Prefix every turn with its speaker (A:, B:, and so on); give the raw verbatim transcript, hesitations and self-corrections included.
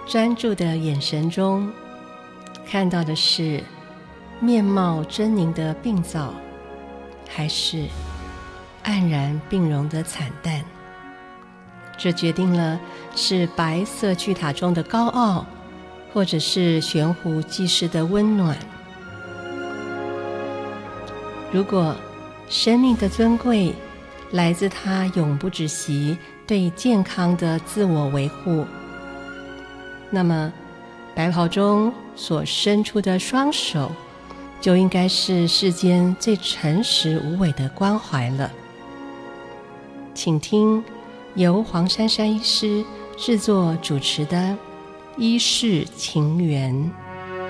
A: 专注的眼神中，看到的是面貌狰狞的病灶，还是黯然病容的惨淡？这决定了是白色巨塔中的高傲，或者是悬壶济世的温暖。如果生命的尊贵来自他永不止息对健康的自我维护，那么白袍中所伸出的双手就应该是世间最诚实无伪的关怀了。请听由黄珊珊医师制作主持的《医事情缘》。